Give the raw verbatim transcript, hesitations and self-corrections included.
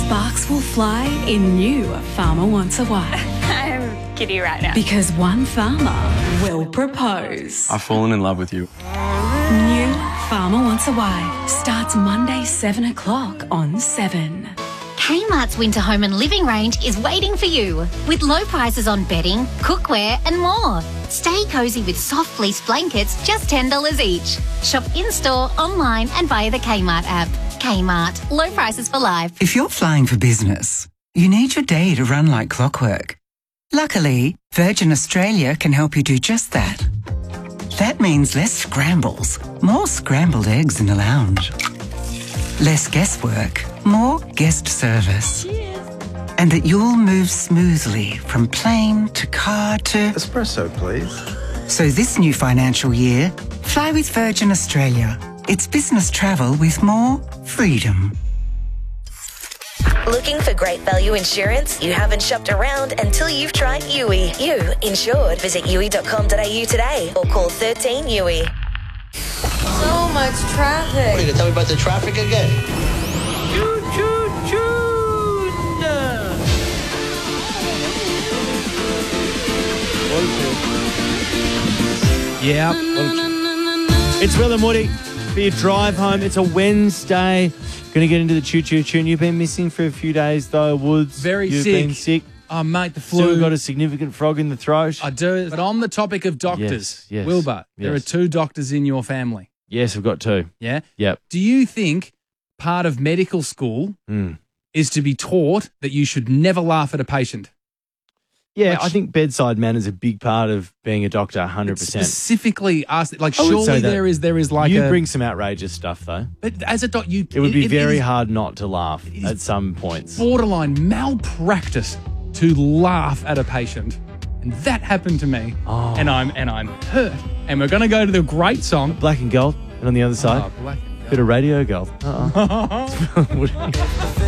sparks will fly in new Farmer Wants a Wife. I'm giddy right now. Because one farmer will propose. I've fallen in love with you. New Farmer Wants a Wife starts Monday, seven o'clock on seven. Kmart's winter home and living range is waiting for you with low prices on bedding, cookware and more. Stay cosy with soft fleece blankets, just ten dollars each. Shop in-store, online and via the Kmart app. Kmart, low prices for life. If you're flying for business, you need your day to run like clockwork. Luckily, Virgin Australia can help you do just that. That means less scrambles, more scrambled eggs in the lounge. Less guesswork, more guest service. Cheers. And that you'll move smoothly from plane to car to... Espresso, please. So this new financial year, fly with Virgin Australia. It's business travel with more freedom. Looking for great value insurance? You haven't shopped around until you've tried U I. You insured. Visit U I dot com dot a u today or call thirteen U I. So much traffic. What are you going to tell me about the traffic again? Choo choo choo. Yeah. It's Will and Woody for your drive home. It's a Wednesday. Going to get into the choo choo tune. You've been missing for a few days though, Woods. Very You've sick. been sick. Oh, mate, the flu. Still got a significant frog in the throat. I do. But on the topic of doctors, Yes, yes, Wilbur, there are yes. two doctors in your family. Yes, I've got two. Yeah? Yep. Do you think part of medical school Mm. is to be taught that you should never laugh at a patient? Yeah, Like, I think bedside manner is a big part of being a doctor, one hundred percent. Specifically asked, like, I would say surely that. there is there is like you a... bring some outrageous stuff, though. But as a doc, you... It would be it very is hard not to laugh at some points. borderline malpractice to laugh at a patient. And that happened to me. Oh. And I'm and I'm hurt. And we're going to go to the great song. Black and gold, and on the other side, Oh, Black and Gold. bit of radio gold. Uh-oh.